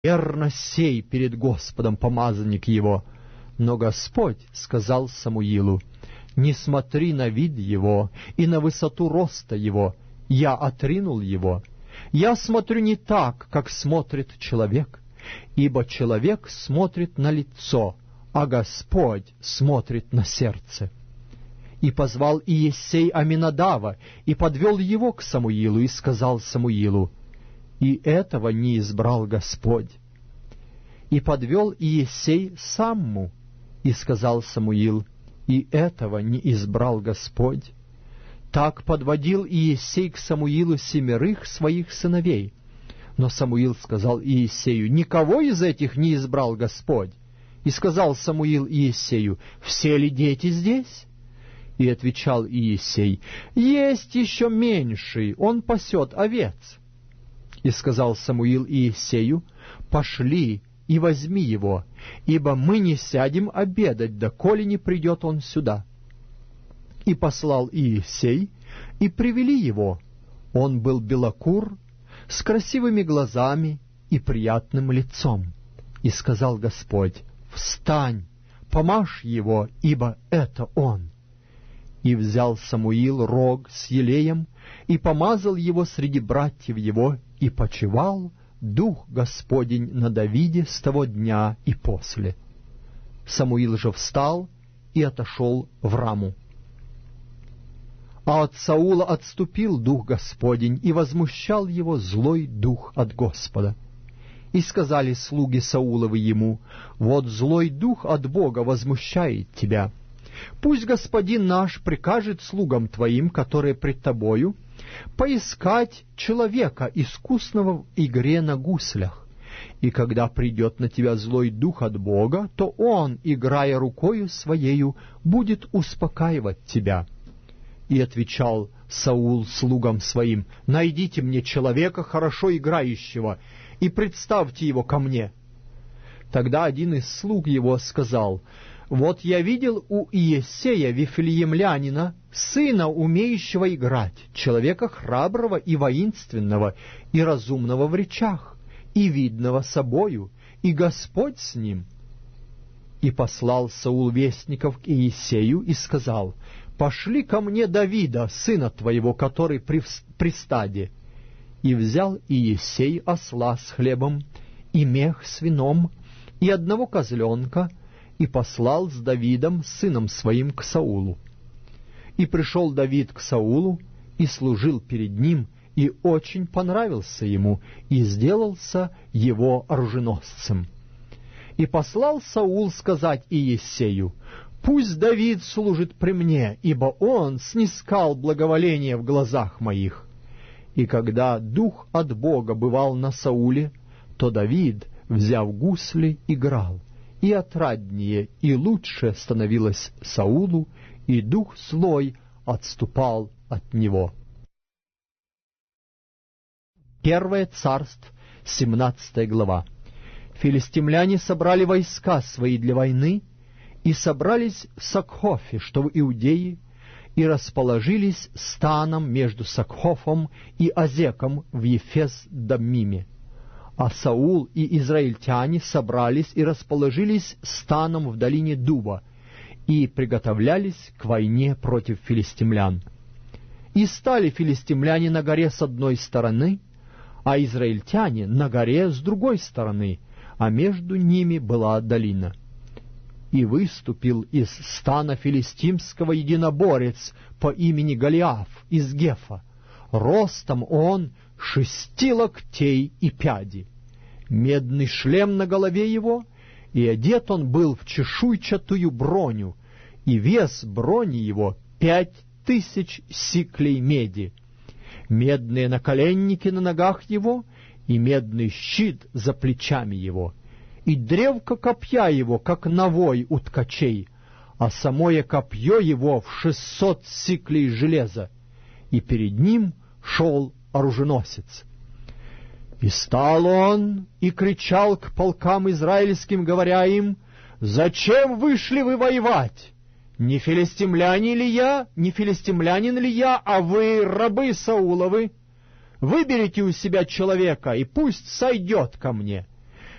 верно сей перед Господом помазанник его. Но Господь сказал Самуилу: не смотри на вид его и на высоту роста его, я отринул его. Я смотрю не так, как смотрит человек, ибо человек смотрит на лицо, а Господь смотрит на сердце. И позвал Иессей Аминадава, и подвел его к Самуилу, и сказал Самуилу: и этого не избрал Господь. И подвел Иессей Самму, и сказал Самуил: и этого не избрал Господь. Так подводил Иессей к Самуилу 7 своих сыновей. Но Самуил сказал Иессею: никого из этих не избрал Господь. И сказал Самуил Иессею: все ли дети здесь? И отвечал Иессей: есть еще меньший, он пасет овец. И сказал Самуил Иессею: пошли и возьми его, ибо мы не сядем обедать, доколе не придет он сюда. И послал Иессей, и привели его. Он был белокур, с красивыми глазами и приятным лицом. И сказал Господь: встань, помажь его, ибо это он. И взял Самуил рог с елеем, и помазал его среди братьев его, и почивал Дух Господень на Давиде с того дня и после. Самуил же встал и отошел в Раму. А от Саула отступил Дух Господень, и возмущал его злой дух от Господа. И сказали слуги Сауловы ему: вот злой дух от Бога возмущает тебя. Пусть господин наш прикажет слугам твоим, которые пред тобою, поискать человека, искусного в игре на гуслях. И когда придет на тебя злой дух от Бога, то он, играя рукою своею, будет успокаивать тебя. И отвечал Саул слугам своим: найдите мне человека, хорошо играющего, и представьте его ко мне. Тогда один из слуг его сказал: вот я видел у Иессея вифлеемлянина, сына, умеющего играть, человека храброго и воинственного, и разумного в речах, и видного собою, и Господь с ним. И послал Саул вестников к Иессею и сказал: пошли ко мне Давида, сына твоего, который при стаде. И взял Иессей осла с хлебом, и мех с вином, и одного козленка, и послал с Давидом, сыном своим, к Саулу. И пришел Давид к Саулу, и служил перед ним, и очень понравился ему, и сделался его оруженосцем. И послал Саул сказать Иессею: пусть Давид служит при мне, ибо он снискал благоволение в глазах моих. И когда дух от Бога бывал на Сауле, то Давид, взяв гусли, играл, и отраднее, и лучше становилось Саулу, и дух злой отступал от него. 1 Царств, 17 глава. Филистимляне собрали войска свои для войны, и собрались в Сакхофе, что в Иудее, и расположились станом между Сакхофом и Азеком в Ефес-Дамиме. А Саул и израильтяне собрались и расположились станом в долине Дуба, и приготовлялись к войне против филистимлян. И стали филистимляне на горе с одной стороны, а израильтяне на горе с другой стороны, а между ними была долина. И выступил из стана филистимского единоборец по имени Голиаф из Гефа. Ростом он 6 локтей и пяди. Медный шлем на голове его, и одет он был в чешуйчатую броню, и вес брони его 5000 сиклей меди. Медные наколенники на ногах его, и медный щит за плечами его. И древко копья его, как навой у ткачей, а самое копье его в 600 сиклей железа. И перед ним шел оруженосец. И стал он и кричал к полкам израильским, говоря им: «Зачем вышли вы воевать? Не филистимляне ли я, не филистимлянин ли я, а вы рабы Сауловы? Выберите у себя человека, и пусть сойдет ко мне».